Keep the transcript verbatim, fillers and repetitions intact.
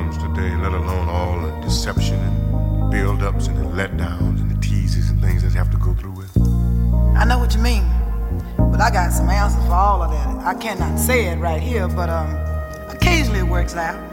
problems today, let alone all the deception and build-ups and the letdowns and the teases and things that you have to go through with? I know what you mean, but I got some answers for all of that. I cannot say it right here, but um, occasionally it works out.